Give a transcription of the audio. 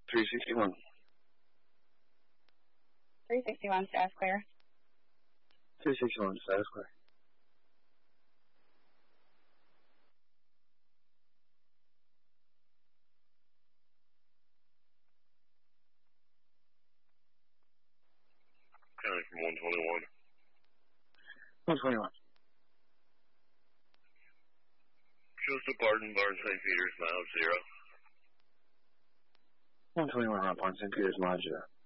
361. 361, status clear. 361, status clear. County from 121. 121. Joseph Barton, Barn St. Peter's, mileage 0. 121, Barn St. Peter's, mileage 0.